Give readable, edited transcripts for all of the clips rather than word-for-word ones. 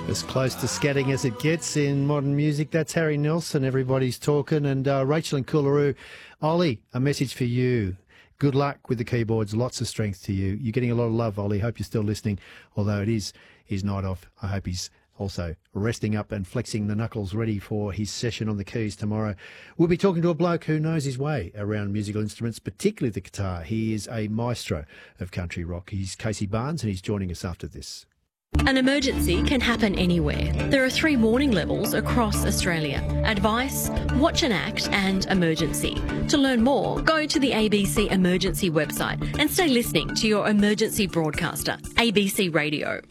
As close to scatting as it gets in modern music. That's Harry Nilsson. Everybody's talking. And Rachel and Coolaroo. Ollie, a message for you. Good luck with the keyboards. Lots of strength to you. You're getting a lot of love, Ollie. Hope you're still listening. Although it is his night off, I hope he's also resting up and flexing the knuckles ready for his session on the keys tomorrow. We'll be talking to a bloke who knows his way around musical instruments, particularly the guitar. He is a maestro of country rock. He's Casey Barnes, and he's joining us after this. An emergency can happen anywhere. There are 3 warning levels across Australia: advice, watch and act, and emergency. To learn more, go to the ABC Emergency website and stay listening to your emergency broadcaster, ABC Radio.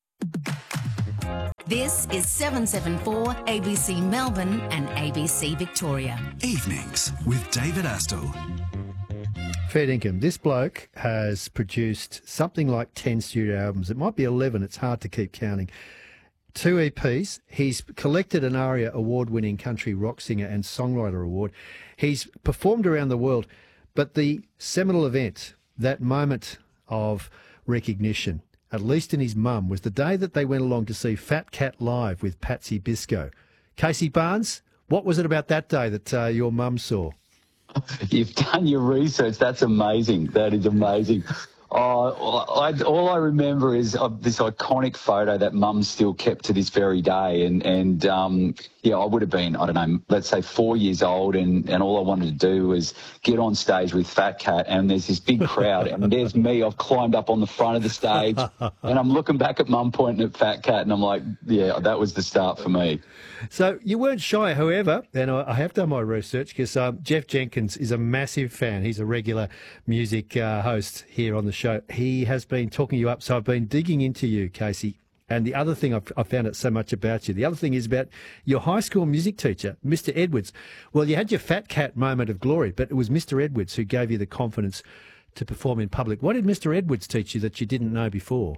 This is 774 ABC Melbourne and ABC Victoria. Evenings with David Astle. Fair dinkum. This bloke has produced something like 10 studio albums. It might be 11. It's hard to keep counting. 2 EPs. He's collected an ARIA award-winning country rock singer and songwriter award. He's performed around the world. But the seminal event, that moment of recognition, at least in his mum, was the day that they went along to see Fat Cat live with Patsy Biscoe. Casey Barnes, what was it about that day that your mum saw? You've done your research. That's amazing. That is amazing. All I remember is this iconic photo that Mum still kept to this very day. And I would have been, I don't know, let's say 4 years old, and all I wanted to do was get on stage with Fat Cat, and there's this big crowd, and there's me. I've climbed up on the front of the stage, and I'm looking back at Mum pointing at Fat Cat, and I'm like, yeah, that was the start for me. So you weren't shy, however, and I have done my research because Jeff Jenkins is a massive fan. He's a regular music host here on the show. He has been talking you up, so I've been digging into you, Casey. And the other thing I found out so much about you, the other thing is about your high school music teacher, Mr. Edwards. Well, you had your Fat Cat moment of glory, but it was Mr. Edwards who gave you the confidence to perform in public. What did Mr. Edwards teach you that you didn't know before?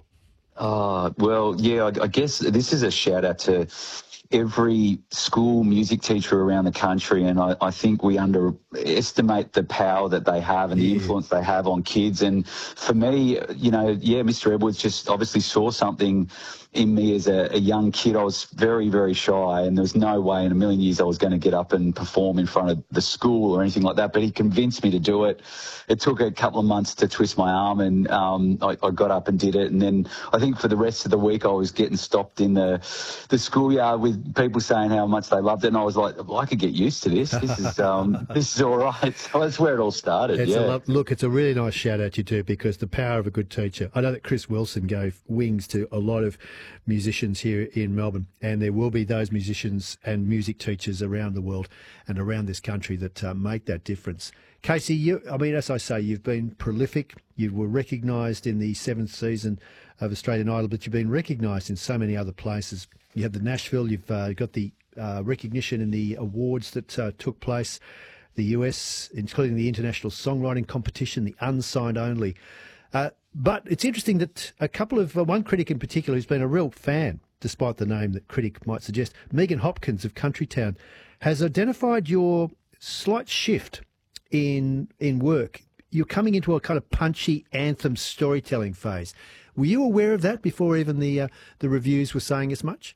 I guess this is a shout out to every school music teacher around the country, and I think we underestimate the power that they have and the influence they have on kids. And for me, Mr. Edwards just obviously saw something in me as a young kid. I was very, very shy, and there was no way in a million years I was going to get up and perform in front of the school or anything like that, but he convinced me to do it. It took a couple of months to twist my arm, and I got up and did it. And then I think for the rest of the week I was getting stopped in the schoolyard with people saying how much they loved it, and I was like, well, I could get used to this. This is this is all right. So that's where it all started. Look, it's a really nice shout out you do, because the power of a good teacher. I know that Chris Wilson gave wings to a lot of musicians here in Melbourne, and there will be those musicians and music teachers around the world and around this country that make that difference. Casey, as I say, you've been prolific. You were recognised in the 7th season of Australian Idol, but you've been recognised in so many other places. You had the Nashville, you've got the recognition in the awards that took place, the US, including the International Songwriting Competition, the Unsigned Only. But it's interesting that one critic in particular who's been a real fan, despite the name that critic might suggest, Megan Hopkins of Countrytown, has identified your slight shift in work. You're coming into a kind of punchy anthem storytelling phase. Were you aware of that before even the reviews were saying as much?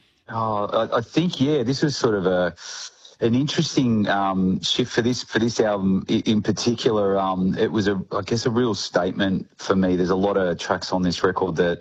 I think, this was sort of an interesting shift for this album in particular. It was a real statement for me. There's a lot of tracks on this record that,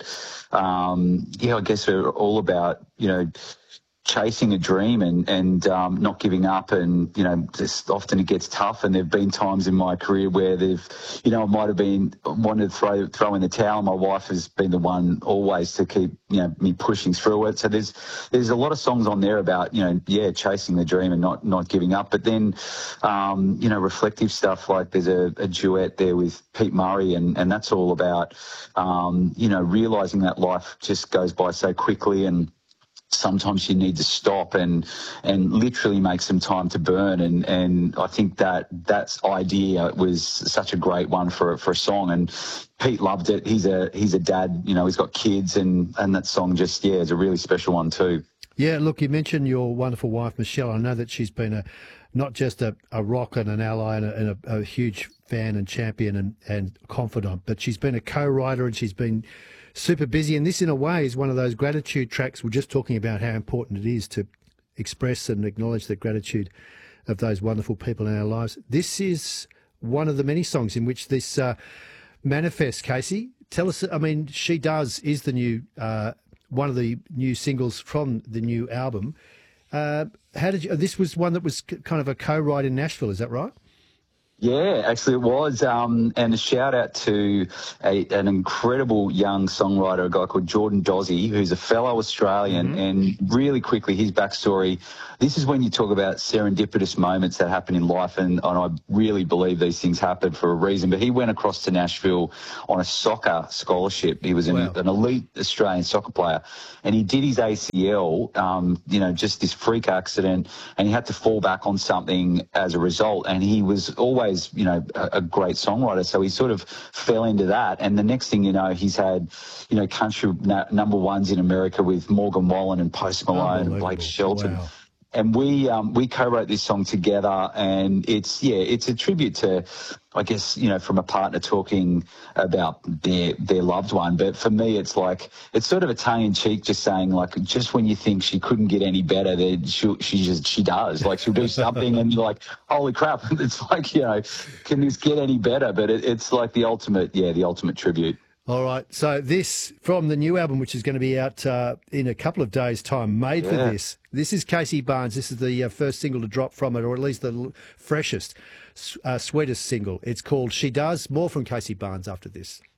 I guess are all about, chasing a dream and not giving up, and just often it gets tough, and there've been times in my career where I might have been wanted to throw in the towel. My wife has been the one always to keep me pushing through it. So there's a lot of songs on there about chasing the dream and not giving up. But then reflective stuff, like there's a duet there with Pete Murray, and that's all about realizing that life just goes by so quickly, and sometimes you need to stop and literally make some time to burn. And I think that's idea was such a great one for a song. And Pete loved it. He's a dad, he's got kids, and that song just, is a really special one too. Yeah, look, you mentioned your wonderful wife, Michelle. I know that she's been not just a rock and an ally and a huge fan and champion and confidant, but she's been a co-writer, and she's been super busy. And this, in a way, is one of those gratitude tracks. We're just talking about how important it is to express and acknowledge the gratitude of those wonderful people in our lives. This is one of the many songs in which this manifests, Casey. Tell us, I mean, She Does is the new, one of the new singles from the new album. How did you, this was one that was kind of a co-write in Nashville, is that right? Yeah, actually it was. And a shout out to an incredible young songwriter, a guy called Jordan Dozzi, who's a fellow Australian. And really quickly, his backstory. This is when you talk about serendipitous moments that happen in life. And I really believe these things happen for a reason. But he went across to Nashville on a soccer scholarship. He was an elite Australian soccer player. And he did his ACL, just this freak accident. And he had to fall back on something as a result. And he was always, a great songwriter. So he sort of fell into that. And the next thing you know, he's had, country number ones in America with Morgan Wallen and Post Malone and Blake Shelton. Wow. And we co-wrote this song together, and it's a tribute to, I guess, from a partner talking about their loved one. But for me, it's sort of a tongue-in-cheek, just saying, just when you think she couldn't get any better, then she does. She'll do something, and you're like, holy crap! It's can this get any better? But it's like the ultimate tribute. All right, so this from the new album, which is going to be out in a couple of days' time, made for this. This is Casey Barnes. This is the first single to drop from it, or at least the freshest, sweetest single. It's called She Does. More from Casey Barnes after this.